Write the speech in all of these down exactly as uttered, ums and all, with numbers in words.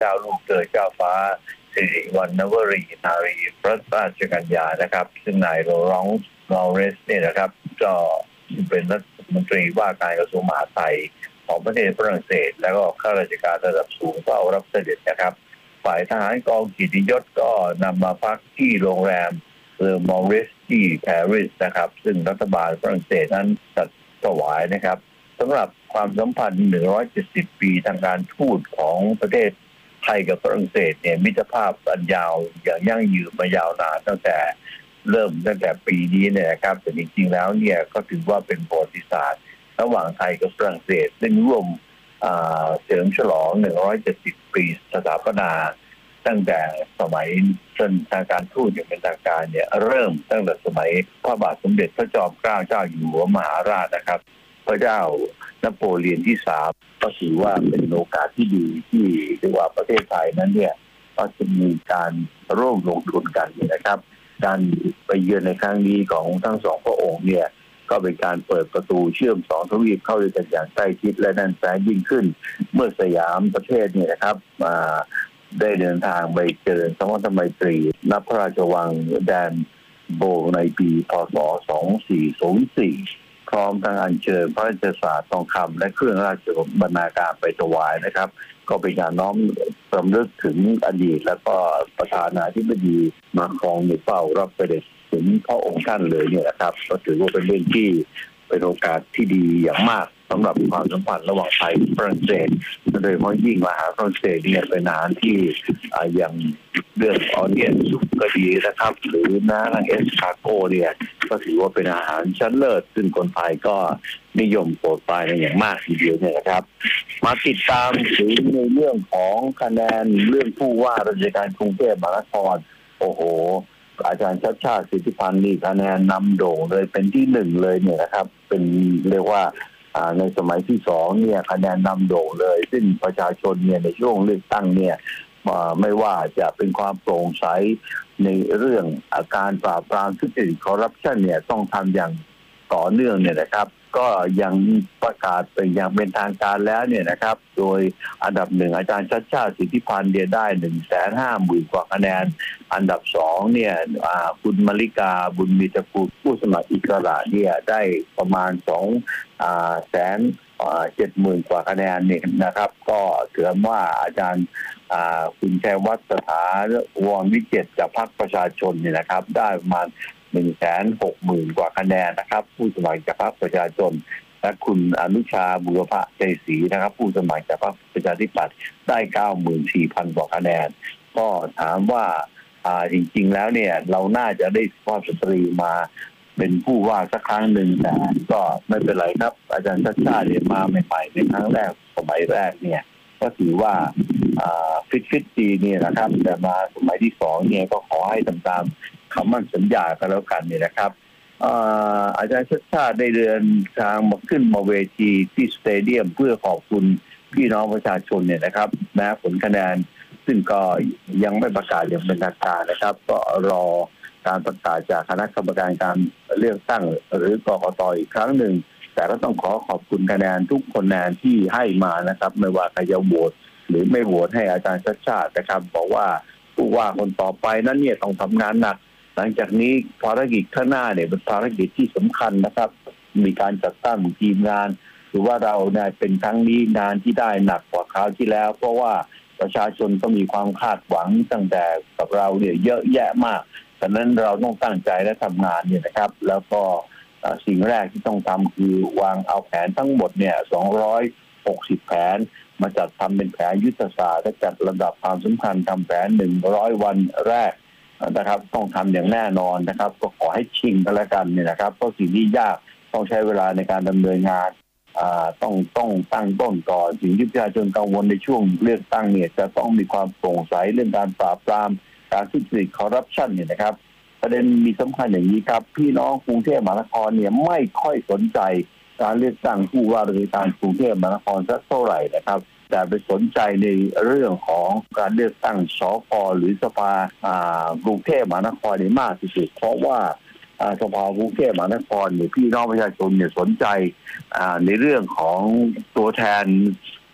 เจ้าลูกเธอเจ้าฟ้าสิริวัณณวรีนารีพระราชกัญญานะครับซึ่งนายโรลองส์ลอเรนซ์เนี่ยนะครับก็เป็นรัฐมนตรีว่าการกระทรวงมหาดไทยของประเทศฝรั่งเศสแล้วก็ข้าราชการระดับสูงก็รับเสด็จนะครับฝ่ายทหารกองกิตติยศก็นำมาพักที่โรงแรมเลอมอริสที่ปารีสนะครับซึ่งรัฐบาลฝรั่งเศสนั้นจัดถวายนะครับสำหรับความสัมพันธ์หนึ่งร้อยเจ็ดสิบปีทางการทูตของประเทศไทยกับฝรั่งเศสเนี่ยมิตรภาพอันยาวอย่างยั่งยืนมายาวนานตั้งแต่เริ่มตั้งแต่ปีนี้เนี่ยนะครับแต่จริงๆแล้วเนี่ยก็ถือว่าเป็นประวัติศาสตร์ระหว่างไทยกับฝรั่งเศสซึ่งร่วมเฉลิมฉลองหนึ่งร้อยเจ็ดสิบปีสถาปนาตั้งแต่สมัยทางการทูตอย่างเป็นทางการเนี่ยเริ่มตั้งแต่สมัยพระบาทสมเด็จพระจอมเกล้าเจ้าอยู่หัวมหาราชนะครับพระเจ้านโปเลียนที่สามก็ถือว่าเป็นโอกาสที่ดีที่เรียกว่าประเทศไทยนั้นเนี่ยก็จะมีการร่วมลงทุนกันนะครับการไปเยือนในครั้งนี้ของทั้งสองพระองค์เนี่ยก็เป็นการเปิดประตูเชื่อมสองทวีปเข้าด้วยกันอย่างใกล้ชิดและแน่นแฟ้นยิ่งขึ้นเมื่อสยามประเทศเนี่ยนะครับมาได้เดินทางไปเจริญสัมพันธไมตรีณพระราชวังแดนโบในปีพ.ศ. สองพันสี่ร้อยสี่พร้อมทั้งอัญเชิญพระราชสาสตร์ทองคำและเครื่องราชบรรณาการไปถวายนะครับก็เป็นการน้อมรำลึกถึงอดีตแล้วก็ประธานาธิบดีมาครองในเฝ้ารับเสด็จถึงพระองค์ท่านเลยเนี่ยนะครับก็ถือว่าเป็นเรื่องที่เป็นโอกาสที่ดีอย่างมากสำหรับความสัมพันธ์ระหว่างไทยกับฝรั่งเศสโดยเฉพาะยิ่งมหาฝรั่งเศสเนี่ยเป็นอาหารที่อย่างเรื่องออเนียนซุปก็ดีนะครับหรือน้าทางเอสคาโกเนี่ยก็ถือว่าเป็นอาหารชั้นเลิศซึ่งคนไทยก็นิยมโปรดปรานอย่างมากทีเดียวเนี่ยนะครับมาติดตามถึงในเรื่องของคะแนนเรื่องผู้ว่าราชการกรุงเทพมหานครโอ้โหอาจารย์ชัชชาติสิทธิพันธ์นี่คะแนนนำโด่งเลยเป็นที่หนึ่งเลยเนี่ยนะครับเป็นเรียกว่าในสมัยที่สองเนี่ยคะแนนนำโด่งเลยซึ่งประชาชนเนี่ยในช่วงเลือกตั้งเนี่ยไม่ว่าจะเป็นความโปร่งใสในเรื่องอาการปราบปรามทุจริตคอร์รัปชันเนี่ยต้องทำอย่างต่อเนื่องเนี่ยนะครับก็ยังประกาศเป็นอย่างเป็นทางการแล้วเนี่ยนะครับโดยอันดับหนึ่งอาจารย์ชัชชาติสิทธิพันธ์เนี่ยได้หนึ่งแสนห้าหมื่นกว่าคะแนนอันดับสองเนี่ยคุณมลิกาบุญมีตระกูลผู้สมัครอิสระเนี่ยได้ประมาณสองแสนเจ็ดหมื่นกว่าคะแนนเนี่ยนะครับก็ถือว่าอาจารย์คุณชัยวัฒน์สถาวรวิเจตจากพรรคประชาชนเนี่ยนะครับได้ประมาณหนึ่งแสนหกหมื่นกว่าคะแนนนะครับผู้สมัครจากพรรคประชาชนและคุณอนุชาบุรพใจศรีนะครับผู้สมัครจากพรรคประชาธิปัตย์ได้ เก้าหมื่นสี่พัน กว่าคะแนนก็ถามว่าจริงๆแล้วเนี่ยเราน่าจะได้สุภาพสตรีมาเป็นผู้ว่าสักครั้งหนึ่งแต่ก็ไม่เป็นไรครับอาจารย์ชัชชาติเนี่ยมาใหม่ๆในครั้งแรกสมัยแรกเนี่ยก็ถือว่าฟิตฟิตดีเนี่ยนะครับแต่มาสมัยที่สองเนี่ยก็ขอให้ทำตามคำมั่นสัญญากันแล้วกันเนี่ยนะครับอาจารย์ชัชชาติได้เดินทางมาขึ้นมาเวทีที่สเตเดียมเพื่อขอบคุณพี่น้องประชาชนเนี่ยนะครับแม้ผลคะแนนซึ่งก็ยังไม่ประกาศอย่างเป็นทางการนะครับก็รอการประกาศจากคณะกรรมการการเลือกตั้งหรือกกต.อีกครั้งหนึ่งแต่ก็ต้องขอขอบคุณคะแนนทุกคะแนนที่ให้มานะครับไม่ว่าใครจะโหวตหรือไม่โหวตให้อาจารย์ชัชชาตินะครับบอกว่าผู้ว่าคนต่อไปนั้นเนี่ยต้องทำงานหนักหลังจากนี้ภารกิจข้างหน้าเนี่ยเป็นภารกิจที่สำคัญนะครับมีการจัดตั้งทีมงานหรือว่าเราเนี่ยเป็นครั้งนี้งานที่ได้หนักกว่าคราวที่แล้วเพราะว่าประชาชนก็มีความคาดหวังตั้งแต่กับเราเนี่ยเยอะแยะมากฉะนั้นเราต้องตั้งใจและทำงานเนี่ยนะครับแล้วก็สิ่งแรกที่ต้องทำคือวางเอาแผนทั้งหมดเนี่ยสองร้อยหกสิบแผนมาจัดทำเป็นแผนยุทธศาสตร์และจัดลำดับความสำคัญทำแผนหนึ่งร้อยวันแรกนะครับต้องทำอย่างแน่นอนนะครับก็ขอให้ชิงกันแล้วกันเนี่ยนะครับเพราะสิ่งที่ยากต้องใช้เวลาในการดำเนินงานต้องต้องตั้งต้นก่อนสิ่งที่ประชาชนกังวลในช่วงเลือกตั้งเนี่ยจะต้องมีความโปร่งใสเรื่องการปราบปรามการทุจริตคอร์รัปชันเนี่ยนะครับประเด็นมีสำคัญอย่างนี้ครับพี่น้องกรุงเทพมหานครเนี่ยไม่ค่อยสนใจการเลือกตั้งผู้ว่าราชการกรุงเทพมหานครสักเท่าไหร่นะครับแต่ไปสนใจในเรื่องของการเลือกตั้งสภ.หรือสภากรุงเทพมหานครนี่มากที่สุดเพราะว่าสภากรุงเทพมหานครเนี่ยพี่น้องประชาชนเนี่ยสนใจในเรื่องของตัวแทน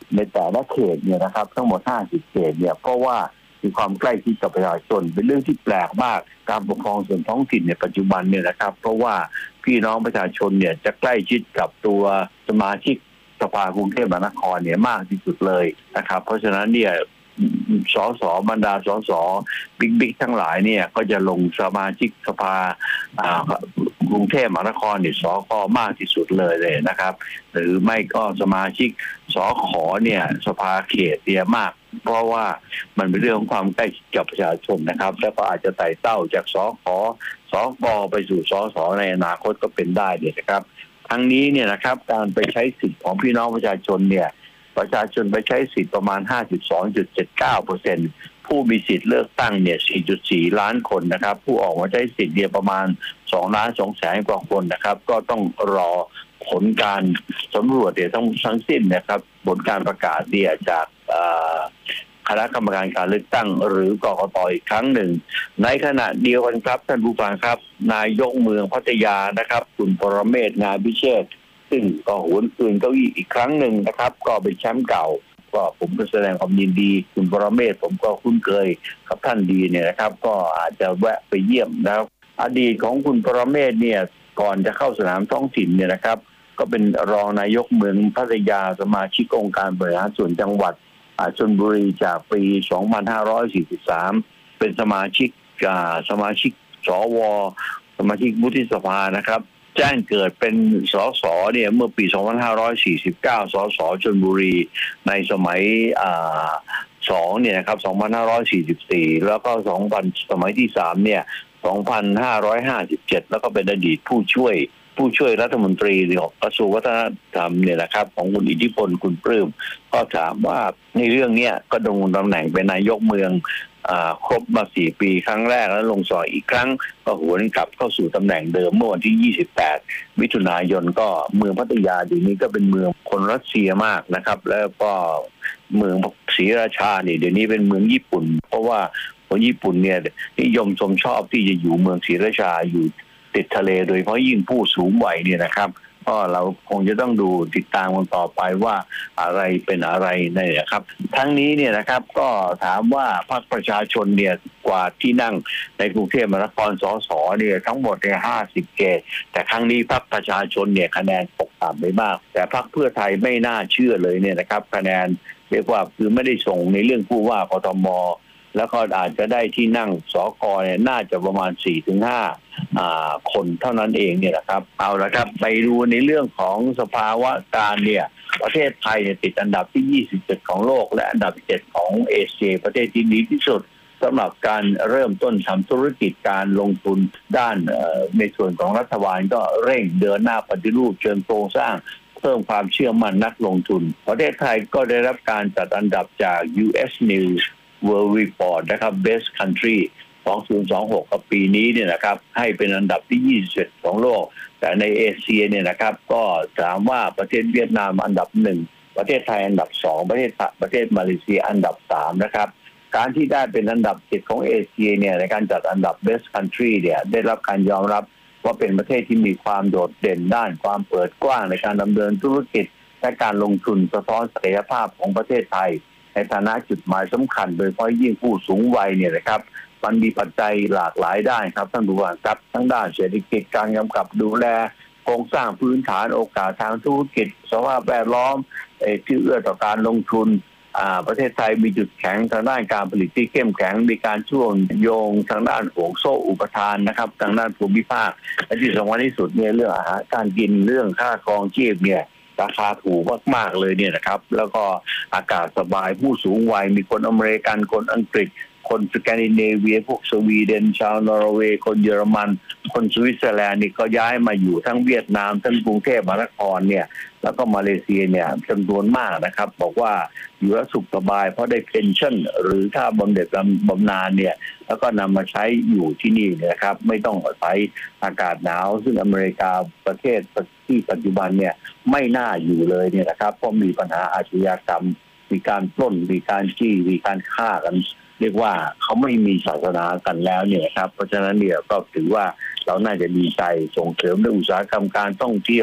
ในแต่ละเขตเนี่ยนะครับทั้งหมดห้าสิบเขตเนี่ยเพราะว่ามีความใกล้ชิดกับประชาชนเป็นเรื่องที่แปลกมากการปกครองส่วนท้องถิ่นในปัจจุบันเนี่ยนะครับเพราะว่าพี่น้องประชาชนเนี่ยจะใกล้ชิดกับตัวสมาชิกสภากรุงเทพมหานครเนี่ยมากที่สุดเลยนะครับเพราะฉะนั้นเนี่ยสสบรรดาสสบิ๊กบิ๊กทั้งหลายเนี่ยก็จะลงสมาชิกสภากรุงเทพมหานครเนี่ยสกมากที่สุดเลยเลยนะครับหรือไม่ก็สมาชิกสขเนี่ยสภาเขตเนี่ยมากเพราะว่ามันเป็นเรื่องของความใกล้ชิดกับประชาชนนะครับแล้วก็อาจจะไต่เต้าจากสขสกไปสู่สสในอนาคตก็เป็นได้เนี่ยนะครับทั้งนี้เนี่ยนะครับการไปใช้สิทธิ์ของพี่น้องประชาชนเนี่ยประชาชนไปใช้สิทธิ์ประมาณ ห้าสิบสองจุดเจ็ดเก้าเปอร์เซ็นต์ ผู้มีสิทธิ์เลือกตั้งเนี่ย สี่จุดสี่ ล้านคนนะครับผู้ออกมาใช้สิทธิ์เนี่ยประมาณสองล้านสองแสนกว่าคนนะครับก็ต้องรอผลการสำรวจเนี่ยทั้งทั้งสิ้นนะครับผลการประกาศเนี่ยจากคณะกรรมการการเลือกตั้งหรือกกต.อีกครั้งหนึ่งในขณะเดียวกันครับท่านผู้ฟังครับนายกเมืองพัทยานะครับคุณปรเมศ งามพิเชษฐ์ซึ่งก็หวนคืนเก้าอี้อีกครั้งหนึ่งนะครับก็เป็นแชมป์เก่าก็ผมก็แสดงความยินดีคุณปรเมศผมก็คุ้นเคยกับท่านดีเนี่ยนะครับก็อาจจะแวะไปเยี่ยมนะครับอดีตของคุณปรเมศเนี่ยก่อนจะเข้าสนามท้องถิ่นเนี่ยนะครับก็เป็นรองนายกเมืองพัทยาสมาชิกองค์การบริหารส่วนจังหวัดชลบุรีจากปีสองพันห้าร้อยสี่สิบสามเป็นสมาชิกสมาชิกสวสมาชิกวุฒิสภานะครับแจ้งเกิดเป็นสสเนี่ยเมื่อปีสองพันห้าร้อยสี่สิบเก้าสสชลบุรีในสมัยอ่าสองเนี่ยนะครับสองพันห้าร้อยสี่สิบสี่แล้วก็สองพันสมัยที่สามเนี่ยสองพันห้าร้อยห้าสิบเจ็ดแล้วก็เป็นอดีตผู้ช่วยผู้ช่วยรัฐมนตรีของกระทรวงวัฒนธรรมเนี่ยนะครับของคุณอิทธิพลคุณปลื้มก็ถามว่าในเรื่องนี้ก็ดำรงตำแหน่งเป็นนายกเมืองครบมาสี่ปีครั้งแรกแล้วลงสอยอีกครั้งก็หวนกลับเข้าสู่ตำแหน่งเดิมเมื่อวันที่ยี่สิบแปดมิถุนายนก็เมืองพัทยาเดี๋ยวนี้ก็เป็นเมืองคนรัสเซียมากนะครับแล้วก็เมืองศรีราชาเนี่ยเดี๋ยวนี้เป็นเมืองญี่ปุ่นเพราะว่าคนญี่ปุ่นเนี่ยนิยมชมชอบที่จะอยู่เมืองศรีราชาอยู่ติดทะเลโดยเฉพาะยิ่งผู้สูงวัยเนี่ยนะครับก็เราคงจะต้องดูติดตามกันต่อไปว่าอะไรเป็นอะไรเนี่ยครับทั้งนี้เนี่ยนะครับก็ถามว่าพรรคประชาชนเนี่ยกว่าที่นั่งในกรุงเทพมหานครสสเนี่ยทั้งหมดเนี่ยห้าสิบเขตแต่ครั้งนี้พรรคประชาชนเนี่ยคะแนนตกต่ำไปมากแต่พรรคเพื่อไทยไม่น่าเชื่อเลยเนี่ยนะครับคะแนนเรียกว่าคือไม่ได้ส่งในเรื่องผู้ว่ากทมแล้วก็อาจจะได้ที่นั่งสกเนี่ยน่าจะประมาณ สี่ถึงห้า อ่าคนเท่านั้นเองเนี่ยนะครับเอาละครับไปดูในเรื่องของสภาวะการเนี่ยประเทศไทยเนี่ยติดอันดับที่ยี่สิบเจ็ดของโลกและอันดับเจ็ดของเอเชียประเทศที่ดีที่สุดสำหรับการเริ่มต้นทำธุรกิจการลงทุนด้านในส่วนของรัฐบาลก็เร่งเดินหน้าปฏิรูปเชิงโครงสร้างเพิ่มความเชื่อมั่นนักลงทุนประเทศไทยก็ได้รับการจัดอันดับจาก ยู เอส News World Report นะครับ Best Country สองพันยี่สิบหกกับปีนี้เนี่ยนะครับให้เป็นอันดับที่ยี่สิบเอ็ดของโลกแต่ในเอเชียเนี่ยนะครับก็ถามว่าประเทศเวียดนามอันดับหนึ่งประเทศไทยอันดับสองประเทศประเทศมาเลเซียอันดับสามนะครับการที่ได้เป็นอันดับเจ็ดของเอเชียเนี่ยในการจัดอันดับ Best Country เนี่ยได้รับการยอมรับว่าเป็นประเทศที่มีความโดดเด่นด้านความเปิดกว้างในการดำเนินธุรกิจและการลงทุนสะท้อนศักยภาพของประเทศไทยในฐานะจุดหมายสำคัญโดยเฉพาะยิ่งผู้สูงวัยเนี่ยนะครับมันมีปัจจัยหลากหลายด้านครับท่านผู้ว่าครับทั้งด้านเศรษฐกิจการกำกับดูแลโครงสร้างพื้นฐานโอกาสทางธุรกิจสภาพแวดล้อมที่เอื้อต่อการลงทุนประเทศไทยมีจุดแข็งทางด้านการผลิตที่เข้มแข็งมีการช่วงโยงทางด้านห่วงโซ่อุปทานนะครับทางด้านภูมิภาคและที่สำคัญที่สุดเนี่ยเรื่องอาหารการกินเรื่องค่าครองชีพเนี่ยราคาถูกมากๆเลยเนี่ยนะครับแล้วก็อากาศสบายผู้สูงวัยมีคนอเมริกันคนอังกฤษคนสแกนดิเนเวียพวกสวีเดนชาวนอร์เวย์คนเยอรมันคนสวิตเซอร์แลนด์นี่ก็ย้ายมาอยู่ทั้งเวียดนามทั้งกรุงเทพมหานครเนี่ยแล้วก็มาเลเซียเนี่ยจำนวนมากนะครับบอกว่าอยู่แล้วสุขสบายเพราะได้เพนชั่นหรือค่าบำเหน็จบำนาญเนี่ยแล้วก็นำมาใช้อยู่ที่นี่นะครับไม่ต้องอาศัยอากาศหนาวซึ่งอเมริกาประเทศที่ปัจจุบันเนี่ยไม่น่าอยู่เลยเนี่ยนะครับเพราะมีปัญหาอาชญากรรมมีการปล้นมีการจี้มีการฆ่ากันเรียกว่าเขาไม่มีศาสนากันแล้วเนี่ยครับเพราะฉะนั้นเนี่ยก็ถือว่าเราน่าจะดีใจส่งเสริมในอุตสาหกรรมการท่องเที่ยว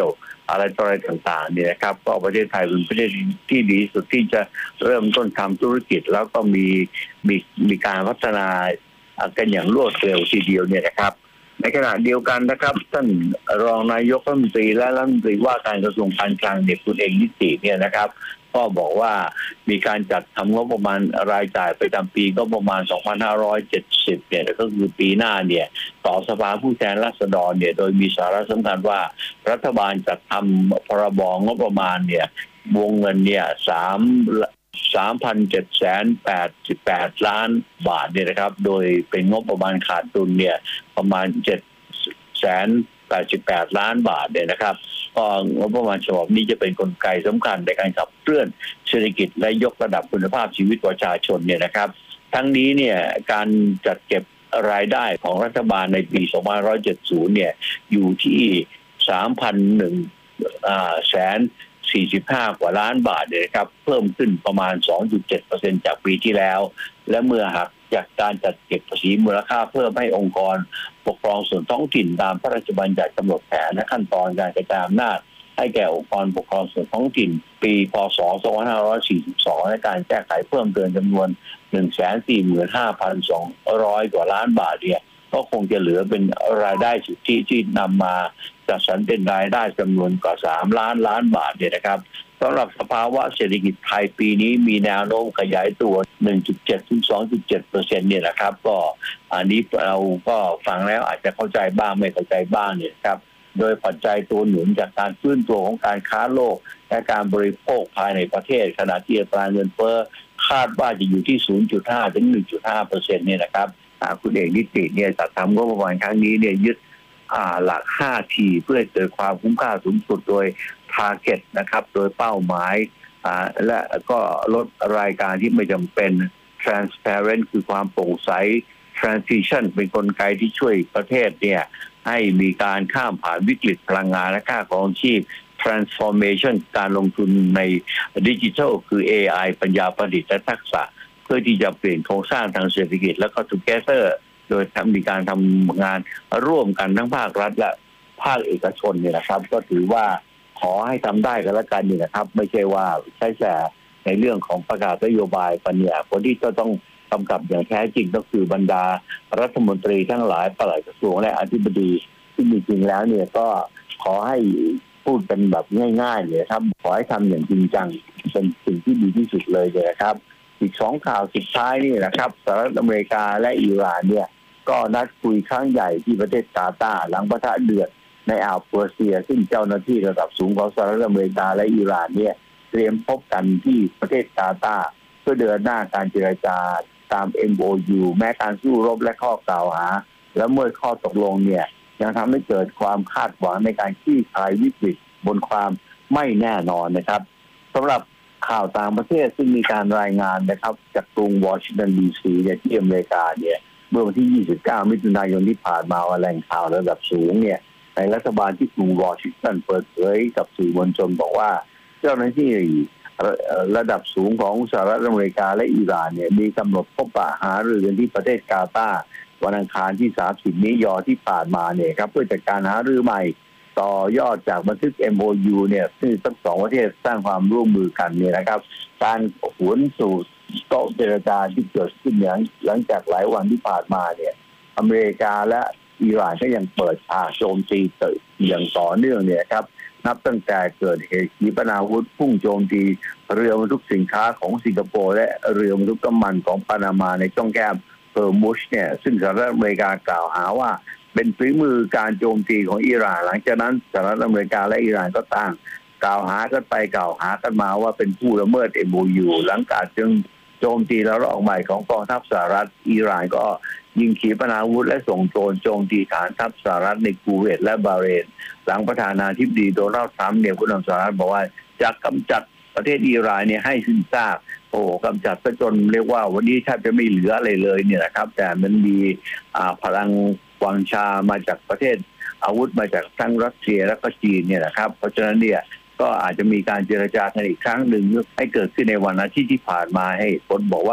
อะไรต่ออะไรต่างๆเนี่ยนะครับก็ประเทศไทยเป็นประเทศที่ดีสุดที่จะเริ่มต้นทำธุรกิจแล้วก็มีมีมีการพัฒนากันอย่างรวดเร็วทีเดียวเนี่ยนะครับในขณะเดียวกันนะครับท่านรองนายกรัฐมนตรีและรัฐมนตรีว่าการกระทรวงการคลังเนี่ยคุณเอกนิติเนี่ยนะครับก็บอกว่ามีการจัดทำงบประมาณรายจ่ายประจำปีก็ประมาณ สองพันห้าร้อยเจ็ดสิบ เนี่ยก็คือปีหน้าเนี่ยต่อสภาผู้แทนราษฎรเนี่ยโดยมีสาระสำคัญว่ารัฐบาลจัดทำพรบงบประมาณเนี่ยวงเงินเนี่ยสาม สามพันเจ็ดร้อยแปดสิบแปด ล้านบาทเนี่ยนะครับโดยเป็นงบประมาณขาดดุลเนี่ยประมาณเจ็ดแสนแปดสิบแปด ล้านบาทเนี่ยนะครับก็งบประมาณฉบับนี้จะเป็นกลไกสำคัญในการขับเคลื่อนเศรษฐกิจและยกระดับคุณภาพชีวิตประชาชนเนี่ยนะครับทั้งนี้เนี่ยการจัดเก็บรายได้ของรัฐบาลในปีสองพันห้าร้อยเจ็ดสิบเนี่ยอยู่ที่ สามพันหนึ่ง แสนสี่สิบห้ากว่าล้านบาทเนี่ยครับเพิ่มขึ้นประมาณ สองจุดเจ็ดเปอร์เซ็นต์ จากปีที่แล้วและเมื่อหักจากการจัดเก็บภาษีมูลค่าเพิ่มให้องค์กรปกครองส่วนท้องถิ่นตามพระราชบัญญัติกำหนดแผนและขั้นตอนการกระจายอำนาจให้แก่องค์กรปกครองส่วนท้องถิ่นปีพ.ศ. สองพันห้าร้อยสี่สิบสองและการแก้ไขเพิ่มเติมจำนวน หนึ่งแสนสี่หมื่นห้าพันสองร้อย กว่าล้านบาทเนี่ยก็คงจะเหลือเป็นรายได้สุทธิที่นำมาจัดสรรเป็นรายได้จำนวนกว่าสามล้านล้านบาทเนี่ยนะครับสำหรับสภาวะเศรษฐกิจไทยปีนี้มีแนวโน้มขยายตัว หนึ่งจุดเจ็ด ถึง สองจุดเจ็ดเปอร์เซ็นต์ เนี่ยนะครับก็อันนี้เราก็ฟังแล้วอาจจะเข้าใจบ้างไม่เข้าใจบ้างเนี่ยครับโดยปัจจัยตัวหนุนจากการฟื้นตัวของการค้าโลกและการบริโภคภายในประเทศขณะที่อัตราเงินเฟ้อคาดว่าจะอยู่ที่ ศูนย์จุดห้า ถึง หนึ่งจุดห้าเปอร์เซ็นต์ เนี่ยนะครับคุณเอกนิติเนี่ยจัดทำงบประมาณครั้งนี้เนี่ยยึดหลัก ห้า ที เพื่อเกิดความคุ้มค่าสูงสุดโดย target นะครับโดยเป้าหมายและก็ลดรายการที่ไม่จำเป็น transparent คือความโปร่งใส transition เป็นกลไกที่ช่วยประเทศเนี่ยให้มีการข้ามผ่านวิกฤตพลังงานและค่าครองชีพ transformation การลงทุนในดิจิทัลคือ เอ ไอ ปัญญาประดิษฐ์และทักษะเพื่อที่จะเปลี่ยนโครงสร้างทางเศรษฐกิจแล้วก็ together โดยมีการทำงานร่วมกันทั้งภาครัฐและภาคเอกชนเนี่ยนะครับก็ถือว่าขอให้ทำได้กันละกันนี่นะครับไม่ใช่ว่าใช้แต่ในเรื่องของประกาศนโยบายปัญญาคนที่จะต้องกำกับอย่างแท้จริงก็คือบรรดารัฐมนตรีทั้งหลายปลัดกระทรวงและอธิบดีที่มีจริงแล้วเนี่ยก็ขอให้พูดกันแบบง่ายๆเลยครับขอให้ทำอย่างจริงจังเป็นสิ่งที่ดีที่สุดเลยเลยครับอีกสองข่าวสุดท้ายนี่นะครับสหรัฐอเมริกาและอิหร่านเนี่ยก็นัดคุยครั้งใหญ่ที่ประเทศกาตาร์หลังปะทะเดือดในอ่าวเปอร์เซียซึ่งเจ้าหน้าที่ระดับสูงของสหรัฐอเมริกาและอิหร่านเนี่ยเตรียมพบกันที่ประเทศกาตาร์เพื่อเดินหน้าการเจรจาตาม เอ็ม โอ ยู แม้การสู้รบและข้อกล่าวหาและเมื่อข้อตกลงเนี่ยยังทำให้เกิดความคาดหวังในการคลี่คลายวิกฤตบนความไม่แน่นอนนะครับสำหรับข่าวต่างประเทศซึ่งมีการรายงานนะครับจากกรุงวอชิงตันดีซีเนี่ยที่อเมริกาเนี่ยเมื่อวันที่ยี่สิบเก้ามิถุนายนที่ผ่านมาแหล่งข่าวระดับสูงเนี่ยในรัฐบาลที่กรุงวอชิงตันเปิดเผยกับสื่อมวลชนบอกว่าเจ้าหน้าที่ระดับสูงของสหรัฐอเมริกาและอิหร่านเนี่ยมีกำหนดพบปะหารือกันที่ประเทศกาตาร์วันอังคารที่สามสิบนี้ยอที่ผ่านมาเนี่ยครับเพื่อจัดการหารือใหม่ต่อยอดจากบันทึก เอ็ม โอ ยู เนี่ยซึ่งทั้งสองประเทศสร้างความร่วมมือกันเนี่ยนะครับการหวนสู่โต๊ะเจรจาที่เกิดขึ้นอย่างหลังจากหลายวันที่ผ่านมาเนี่ยอเมริกาและอิหร่านก็ยังเปิดฉากโจมตีอย่างต่อเนื่องเนี่ยครับนับตั้งแต่เกิดเหตุขีปนาวุธพุ่งโจมตีเรือบรรทุกสินค้าของสิงคโปร์และเรือบรรทุกน้ำมันของปานามาในช่องแคบเฮอร์มุชเนี่ยซึ่งสหรัฐอเมริกากล่าวหาว่าเป็นฝีมือการโจมตีของอิหร่านหลังจากนั้นสหรัฐอเมริกาและอิหร่านก็ต่างกล่าวหากันไปกล่าวหากันมาว่าเป็นผู้ละเมิด เอ็ม โอ ยู หลังจากจึงโจมตีแล้วระออกใหม่ของกองทัพสหรัฐอิหร่านก็ยิงขีปนาวุธและส่งโดรนโจมตีฐานทัพสหรัฐในคูเวตและบาห์เรนหลังประธานาธิบดีโดนัลด์ทรัมป์เนี่ยผู้นำสหรัฐบอกว่าจะกำจัดประเทศอิหร่านเนี่ยให้สิ้นซากโอ้กำจัดซะจนเรียกว่าวันนี้แทบจะไม่เหลืออะไรเลยเนี่ยนะครับแต่มันมีพลังวังชามาจากประเทศอาวุธมาจากทั้งรัสเซียและก็จีนเนี่ยนะครับเพราะฉะนั้นเนี่ยก็อาจจะมีการเจรจากันอีกครั้งหนึ่งให้เกิดขึ้นในวันอาทิตย์ที่ผ่านมาให้คนบอกว่า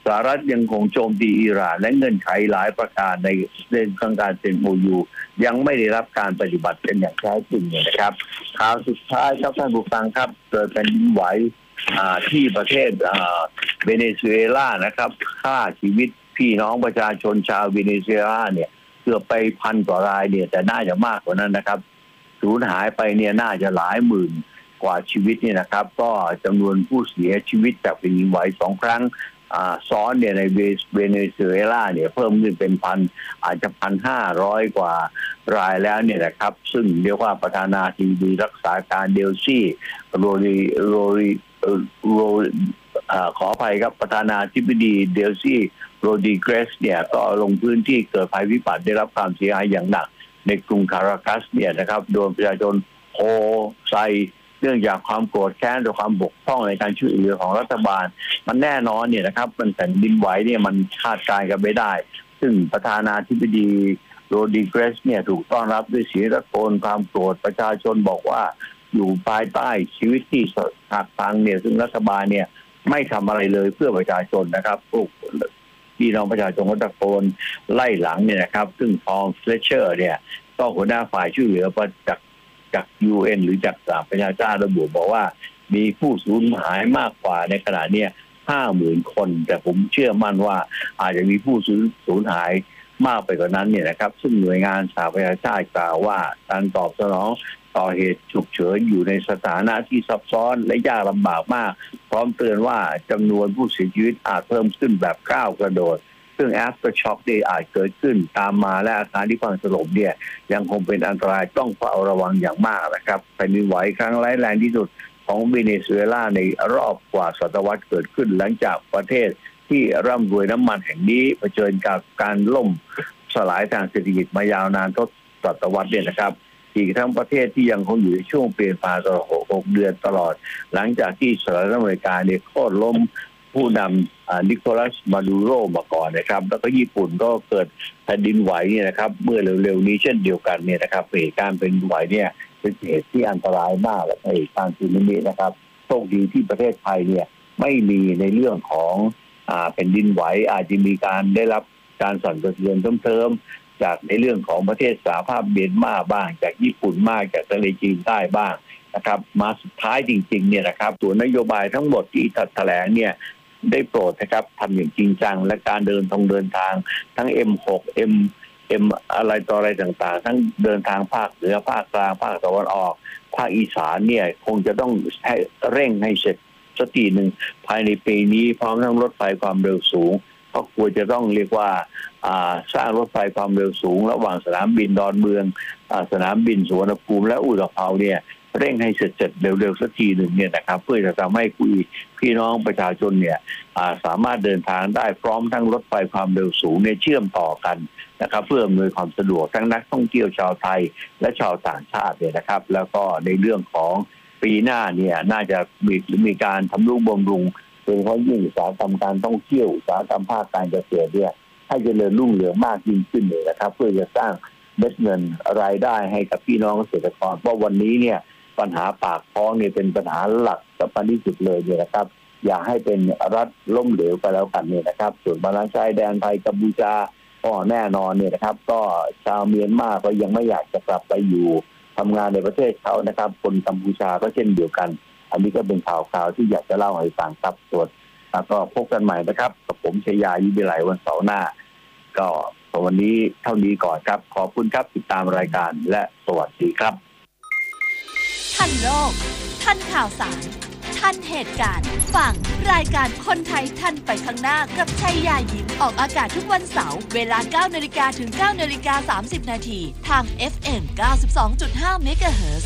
สหรัฐยังคงโจมตีอิหร่านและเงื่อนไขหลายประการในเรื่องของการเซ็น โอ ยู ยังไม่ได้รับการปฏิบัติเป็นอย่างแท้จริงเนี่ยนะครับข่าวสุดท้ายครับท่านผู้ฟังครับเกิดแผ่นดินไหวที่ประเทศเวเนซุเอลานะครับฆ่าชีวิตพี่น้องประชาชนชาวเวเนซุเอลาเนี่ยเกือบไปพันกว่ารายเนี่ยแต่น่าจะมากกว่านั้นนะครับสูญหายไปเนี่ยน่าจะหลายหมื่นกว่าชีวิตเนี่ยนะครับก็จำนวนผู้เสียชีวิตจากแผ่นดินไหวสองครั้งซ้อนเนี่ยในเวเนซุเอลาเนี่ยเพิ่มขึ้นเป็นพันอาจจะพันห้าร้อยกว่ารายแล้วเนี่ยนะครับซึ่งเรียกว่าประธานาธิบดีรักษาการเดลซี่โรริโรริโรขออภัยครับประธานาธิบดีเดลซี่โรดิเกรสเนี่ยก็ลงพื้นที่เกิดภัยพิบัติได้รับความเสียหายอย่างหนักในกรุงคาราคัสเนี่ยนะครับโดยประชาชนโฮไซเรื่องจากความโกรธแค้นหรือความบกพร่องในการช่วยเหลือของรัฐบาลมันแน่นอนเนี่ยนะครับมันแผ่นดินไหวเนี่ยมันคาดการณ์กันไม่ได้ซึ่งประธานาธิบดีโรดิเกรสเนี่ยถูกต้อนรับด้วยเสียงตะโกนความโกรธประชาชนบอกว่าอยู่ภายใต้ชีวิตที่หักพังเนี่ยซึ่งรัฐบาลเนี่ยไม่ทำอะไรเลยเพื่อประชาชนนะครับพวกพี่น้องประชาชนก็ตะโกนไล่หลังเนี่ยนะครับซึ่งพอลเฟลเชอร์เนี่ยก็หัวหน้าฝ่ายช่วยเหลือจากจาก ยู เอ็น หรือจากสหประชาชาติระบุบอกว่ามีผู้สูญหายมากกว่าในขณะนี้ห้าหมื่นคนแต่ผมเชื่อมั่นว่าอาจจะมีผู้สูญหายมากไปกว่านั้นเนี่ยนะครับซึ่งหน่วยงานสหประชาชาติกล่าวว่าการตอบสนองต่อเหตุฉุกเฉินอยู่ในสถานะที่ซับซ้อนและยากลำบากมากพร้อมเตือนว่าจำนวนผู้เสียชีวิตอาจเพิ่มขึ้นแบบก้าวกระโดดซึ่ง after shock ที่อาจเกิดขึ้นตามมาและอาการที่พังถล่มเนี่ยยังคงเป็นอันตรายต้องเฝ้าระวังอย่างมากนะครับแผ่นดินไหวครั้งร้ายแรงที่สุดของเวเนซุเอลาในรอบกว่าศตวรรษเกิดขึ้นหลังจากประเทศที่ร่ำรวยน้ำมันแห่งนี้เผชิญกับการล่มสลายทางเศรษฐกิจมายาวนานทศศตวรรษเนี่ยนะครับอีกทั้งประเทศที่ยังคงอยู่ในช่วงเปลี่ยนผ่านตลอดหกเดือนตลอดหลังจากที่สหรัฐอเมริกาเนี่ยโค่นล้มผู้นำนิโคลัสมาดูโรมาก่อนนะครับแล้วก็ญี่ปุ่นก็เกิดแผ่นดินไหวเนี่ยนะครับเมื่อเร็วๆนี้เช่นเดียวกันเนี่ยนะครับเหตุการณ์เป็นไหวเนี่ยเป็นเหตุที่อันตรายมากและเหตุการณ์สึนามินะครับโชคดีที่ประเทศไทยเนี่ยไม่มีในเรื่องของอ่าแผ่นดินไหวอาจจะมีการได้รับการสั่นสะเทือนเพิ่มๆจากในเรื่องของประเทศสหภาพเมียนมาบ้างจากญี่ปุ่นมากจากทะเลจีนใต้บ้างนะครับมาสุดท้ายจริงๆเนี่ยนะครับตัวนโยบายทั้งหมดที่แถลงเนี่ยได้โปรดนะครับทำอย่างจริงจังและการเดินทางเดินทางทั้ง เอ็ม หก M M อะไรต่ออะไรต่างๆทั้งเดินทางภาคเหนือภาคกลางภาคตะวันออกภาคอีสานเนี่ยคงจะต้องให้เร่งให้เสร็จสักทีหนึ่งภายในปีนี้พร้อมทั้งรถไฟความเร็วสูงเพราะควรจะต้องเรียกว่าสร้างรถไฟความเร็วสูงระหว่างสนามบินดอนเมืองสนามบินสุวรรณภูมิและอุตภาวเนี่ยเร่งให้เสร็จๆเร็วๆสักทีหนึ่งเนี่ยนะครับเพื่อจะทำให้พี่น้องประชาชนเนี่ยสามารถเดินทางได้พร้อมทั้งรถไฟความเร็วสูงเนี่ยเชื่อมต่อกันนะครับเพื่ออำนวยความสะดวกทั้งนักท่องเที่ยวชาวไทยและชาวต่างชาติเนี่ยนะครับแล้วก็ในเรื่องของปีหน้าเนี่ยน่าจะมีมีการทำนุบำรุงโดยเฉพาะยิ่งอุตสาหกรรมการท่องเที่ยวอุตสาหกรรมภาคการเกษตรเนี่ยให้เจริญรุ่งเรืองมากยิ่งขึ้นเลยนะครับเพื่อจะสร้างเม็ดเงินรายได้ให้กับพี่น้องเกษตรกรเพราะวันนี้เนี่ยปัญหาปากท้องเนี่ยเป็นปัญหาหลักสำคัญที่สุดเลยเนี่ยนะครับอย่าให้เป็นรัฐล้มเหลวไปแล้วกันเนี่ยนะครับส่วนบาลานซ์ชายแดนไทยกัมพูชาก็แน่นอนเนี่ยนะครับก็ชาวเมียนมาก็ยังไม่อยากจะกลับไปอยู่ทำงานในประเทศเขานะครับคนกัมพูชาก็เช่นเดียวกันอันนี้ก็เป็นข่าวข่าวที่อยากจะเล่าให้ฟังครับส่วนก็พบกันใหม่นะครับกับผมชยายุบิไลวันเสาร์หน้าก็วันนี้เท่านี้ก่อนครับขอบคุณครับติดตามรายการและสวัสดีครับทันโลกทันข่าวสารทันเหตุการณ์ฟังรายการคนไทยทันไปข้างหน้ากับชัยยายิ้มออกอากาศทุกวันเสาร์เวลา เก้านาฬิกา ถึง เก้านาฬิกาสามสิบนาทีทาง เอฟ เอ็ม เก้าสิบสองจุดห้า เมกะเฮิรตซ์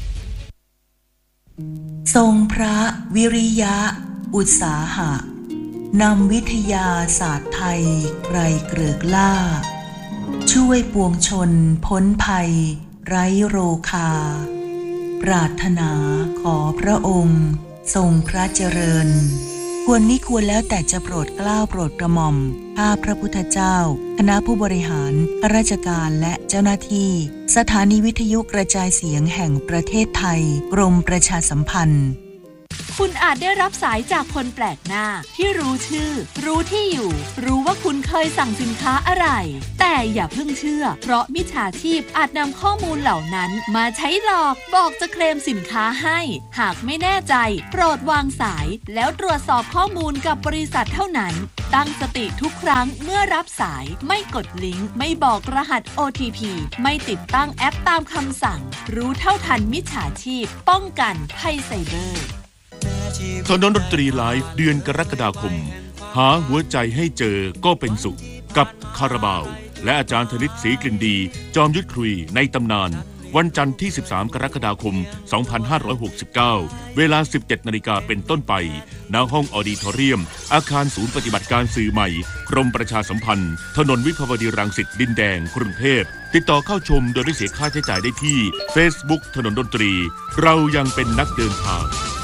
ทรงพระวิริยะอุตสาหะนำวิทยาศาสตร์ไทยไกรเกริกล่าช่วยปวงชนพ้นภัยไร้โรคาปรารถนาขอพระองค์ทรงพระเจริญควรมิควรแล้วแต่จะโปรดเกล้าโปรดกระหม่อมข้าพระพุทธเจ้าคณะผู้บริหารข้าราชการและเจ้าหน้าที่สถานีวิทยุกระจายเสียงแห่งประเทศไทยกรมประชาสัมพันธ์คุณอาจได้รับสายจากคนแปลกหน้าที่รู้ชื่อรู้ที่อยู่รู้ว่าคุณเคยสั่งสินค้าอะไรแต่อย่าเพิ่งเชื่อเพราะมิจฉาชีพอาจนำข้อมูลเหล่านั้นมาใช้หลอกบอกจะเคลมสินค้าให้หากไม่แน่ใจโปรดวางสายแล้วตรวจสอบข้อมูลกับบริษัทเท่านั้นตั้งสติทุกครั้งเมื่อรับสายไม่กดลิงก์ไม่บอกรหัส โอ ที พี ไม่ติดตั้งแอปตามคำสั่งรู้เท่าทันมิจฉาชีพป้องกันภัยไซเบอร์ถนนดนตรีไลฟ์เดือนกรกฎาคมหาหัวใจให้เจอก็เป็นสุขกับคาราบาวและอาจารย์ธนิตศรีกลิ่นดีจอมยุทธคุยในตำนานวันจันทร์ที่สิบสามกรกฎาคมสองพันห้าร้อยหกสิบเก้าเวลา สิบเจ็ดนาฬิกาเป็นต้นไปณห้องออดิทอเรียมอาคารศูนย์ปฏิบัติการสื่อใหม่กรมประชาสัมพันธ์ถนนวิภาวดีรังสิตดินแดงกรุงเทพติดต่อเข้าชมโดยไม่เสียค่าใช้จ่ายได้ที่ Facebook ถนนดนตรีเรายังเป็นนักเดินทาง